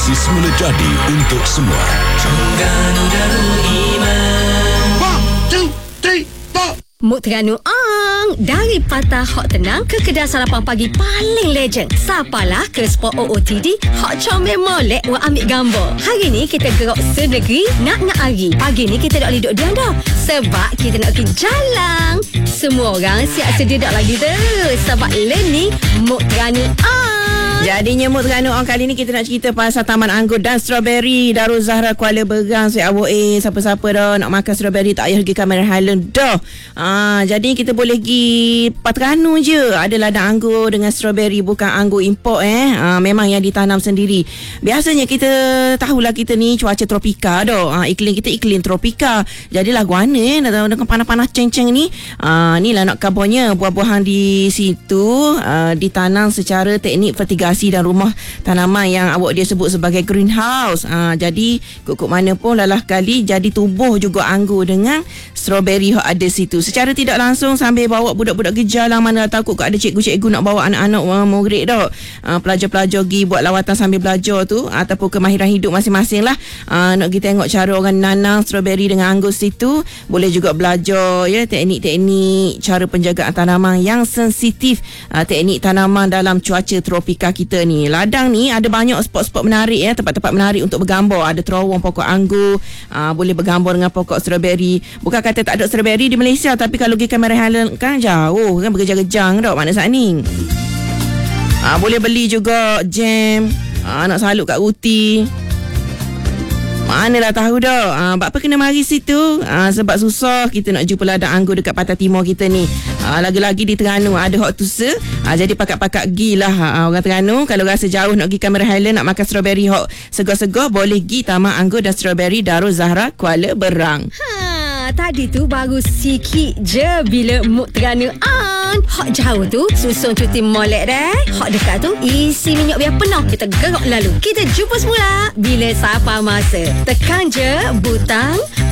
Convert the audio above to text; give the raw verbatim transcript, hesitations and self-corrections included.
Informasi semula jadi untuk semua. Terengganu Darul Iman. One, two, three, four. Muk Terengganu Ang. Dari Patah Hot Tenang ke kedai sarapan pagi paling legend. Sapalah ke spot O O T D Hot Comel molek wa ambil gambar. Hari ni kita gerak senegeri nak nak hari. Pagi ni kita tak boleh duduk diam dah. Sebab kita nak pergi jalan. Semua orang siap sedia dak lagi tu. Sebab learning Muk Terengganu Ang. Jadinya Muk Terengganu Ang kali ni kita nak cerita pasal Taman Anggur dan Strawberry Darul Zahra Kuala Berang. Saya awak eh siapa-siapa dah nak makan strawberry tak payah pergi Cameron Highland dah. Ah, jadi kita boleh pergi Terengganu je. Ada ladang anggur dengan strawberry, bukan anggur import eh. Ah, memang yang ditanam sendiri. Biasanya kita tahulah kita ni cuaca tropika dah. Ah, iklim kita iklim tropika. Jadilah guana eh dengan panas-panas ceng-ceng ni. Ah, ni lah nak kabarnya buah-buahan di situ ah, ditanam secara teknik fertigasi dan rumah tanaman yang awak dia sebut sebagai greenhouse. Ha, jadi kok-kok mana pun lalah kali jadi tubuh juga anggur dengan strawberry yang ada situ. Secara tidak langsung sambil bawa budak-budak ke jalan, mana takut kok ada cikgu-cikgu nak bawa anak-anak uh, murid dah. Uh, pelajar-pelajar pergi buat lawatan sambil belajar tu ataupun kemahiran hidup masing-masing lah. Uh, nak pergi tengok cara orang nanam strawberry dengan anggur situ. Boleh juga belajar ya teknik-teknik cara penjagaan tanaman yang sensitif, uh, teknik tanaman dalam cuaca tropika kita ni. Ladang ni ada banyak spot-spot menarik ya, tempat-tempat menarik untuk bergambar. Ada terowong pokok anggur, aa, boleh bergambar dengan pokok strawberry. Bukan kata tak ada strawberry di Malaysia, tapi kalau pergi Cameron Highland kan jauh kan, bergejang-gejang dah mana saat ni. Aa, boleh beli juga jam, aa, nak salut kat ruti. Manalah tahu dah. Ha, buat apa kena mari situ? Ha, sebab susah kita nak jumpa ladang anggur dekat Pantai Timur kita ni. Ha, lagi-lagi di Terengganu ada hot to sell. Ha, jadi pakat-pakat gilah ha, orang Terengganu. Kalau rasa jauh nak pergi Cameron Highland nak makan strawberry hot segar-segar, boleh pergi Taman Anggur dan Strawberry Darul Zahra Kuala Berang. Ha, tadi tu baru sikit je bila Muk Terengganu Ang. Hot jauh tu susun cuti molek deh. Hot dekat tu isi minyak biar penuh. Kita gerak lalu. Kita jumpa semula bila sapa masa. Tekan je butang